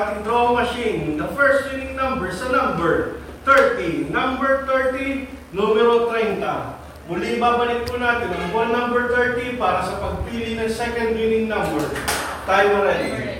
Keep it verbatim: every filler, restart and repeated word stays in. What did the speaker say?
ating draw machine. The first winning number sa number thirty. Number thirty, numero thirty. Muli babalik po natin ang buwan number thirty para sa pagpili ng second winning number. Time ready.